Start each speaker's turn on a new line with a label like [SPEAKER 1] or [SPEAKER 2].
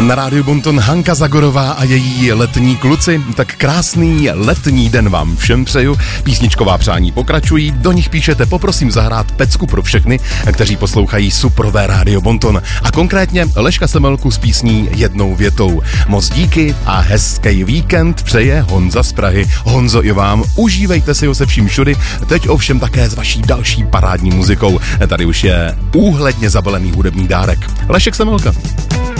[SPEAKER 1] Na rádiu Bonton Hanka Zagorová a její letní kluci. Tak krásný letní den vám všem přeju. Písničková přání pokračují, do nich píšete: poprosím zahrát pecku pro všechny, kteří poslouchají suprové rádio Bonton. A konkrétně Leška Semelku s písní Jednou větou. Moc díky a hezký víkend přeje Honza z Prahy. Honzo, i vám, užívejte si ho se vším všudy, teď ovšem také s vaší další parádní muzikou. Tady už je úhledně zabalený hudební dárek. Lešek Semelka.